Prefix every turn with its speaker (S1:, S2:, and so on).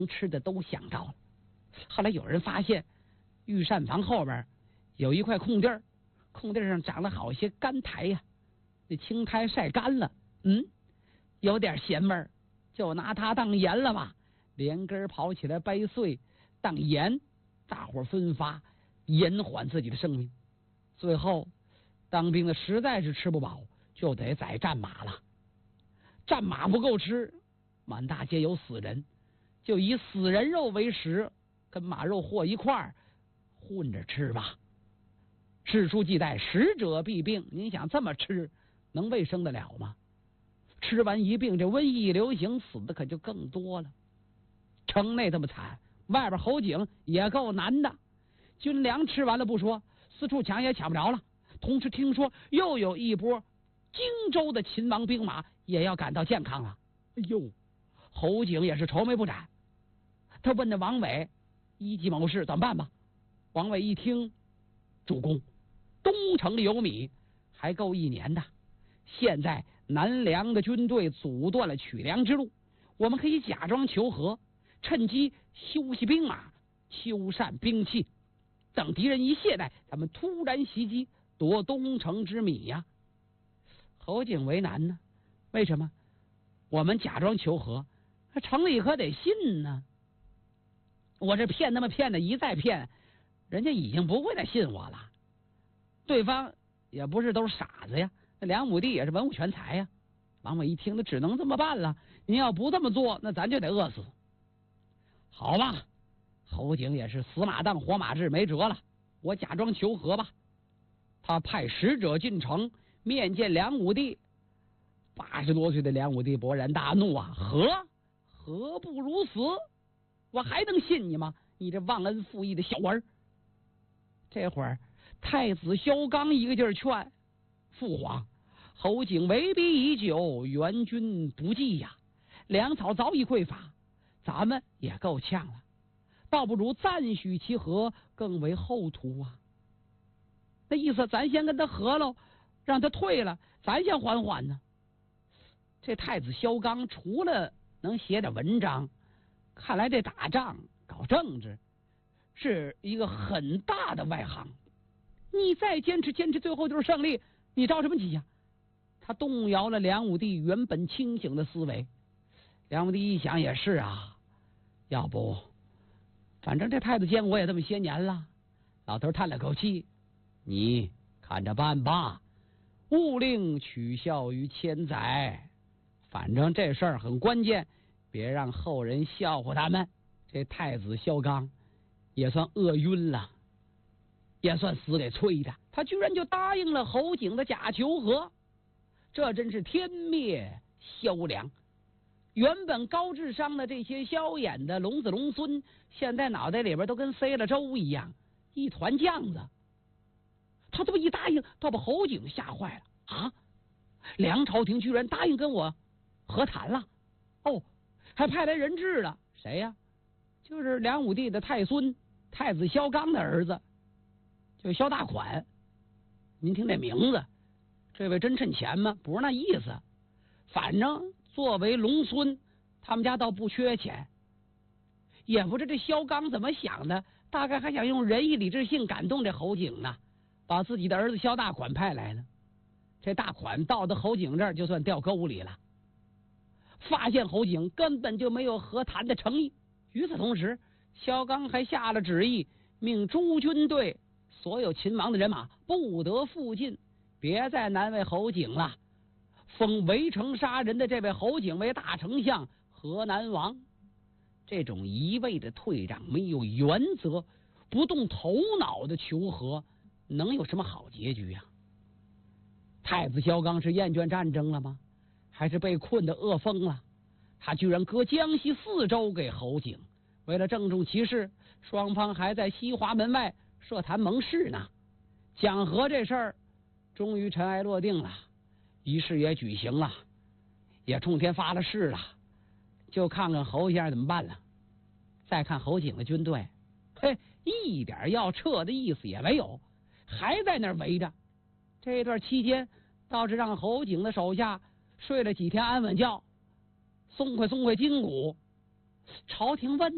S1: 吃的都想着了。后来有人发现御膳房后边有一块空地儿，空地上长了好些干苔呀，那青苔晒干了，有点咸味儿，就拿它当盐了吧，连根跑起来掰碎当盐，大伙分发延缓自己的生命。最后当兵的实在是吃不饱，就得宰战马了。战马不够吃，满大街有死人，就以死人肉为食，跟马肉和一块儿混着吃吧。史书记载，食者必病。您想这么吃，能卫生得了吗？吃完一病，这瘟疫一流行，死的可就更多了。城内这么惨，外边侯景也够难的。军粮吃完了不说，四处抢也抢不着了。同时听说又有一波荆州的秦王兵马也要赶到建康了。哎呦，侯景也是愁眉不展。他问那王伟一计谋士怎么办吧？王伟一听，主公，东城里有米，还够1年的。现在南梁的军队阻断了取粮之路，我们可以假装求和，趁机休息兵马，修缮兵器，等敌人一懈怠，咱们突然袭击，夺东城之米呀。侯景为难呢，为什么？我们假装求和，城里可得信呢。我这骗那么骗的一再骗，人家已经不会再信我了。对方也不是都是傻子呀，那2亩地也是文武全才呀。王伟一听，那只能这么办了。您要不这么做，那咱就得饿死。好吧，侯景也是死马当活马治，没辙了。我假装求和吧。他派使者进城面见梁武帝。80多岁的梁武帝勃然大怒啊！何不如死？我还能信你吗？你这忘恩负义的小儿！这会儿太子萧纲一个劲儿劝父皇，侯景为逼已久，援军不济呀，粮草早已匮乏，咱们也够呛了，倒不如暂许其和，更为后图啊。那意思咱先跟他和喽，让他退了，咱先缓缓呢。这太子萧纲除了能写点文章，看来这打仗搞政治是一个很大的外行。你再坚持，最后就是胜利，你着什么急呀？他动摇了梁武帝原本清醒的思维。梁武帝一想也是啊，要不反正这太子监我也这么些年了。老头叹了口气，你看着办吧，勿令取笑于千载。反正这事儿很关键，别让后人笑话他们。这太子萧纲也算饿晕了，也算死给催的，他居然就答应了侯景的假求和，这真是天灭萧梁。原本高智商的这些萧衍的龙子龙孙，现在脑袋里边都跟塞了粥一样，一团酱子。他这么一答应，倒把侯景吓坏了啊！梁朝廷居然答应跟我和谈了，还派来人质了。谁呀？就是梁武帝的太孙太子萧纲的儿子，就萧大款。您听这名字，这位真趁钱吗？不是那意思。反正作为龙孙，他们家倒不缺钱。也不知这萧纲怎么想的，大概还想用仁义礼智信感动这侯景呢，把自己的儿子萧大款派来了。这大款到侯景这儿就算掉沟里了。发现侯景根本就没有和谈的诚意。与此同时，萧纲还下了旨意，命诸军队所有秦王的人马不得附近，别再难为侯景了。封围城杀人的这位侯景为大丞相、河南王。这种一味的退让、没有原则、不动头脑的求和，能有什么好结局啊？太子萧纲是厌倦战争了吗？还是被困得饿疯了？他居然割江西4州给侯景，为了郑重其事，双方还在西华门外设坛盟誓呢。讲和这事儿终于尘埃落定了，仪式也举行了，也冲天发了誓了，就看看侯先生怎么办了。再看侯景的军队，一点要撤的意思也没有，还在那儿围着。这段期间倒是让侯景的手下睡了几天安稳觉，松快筋骨。朝廷问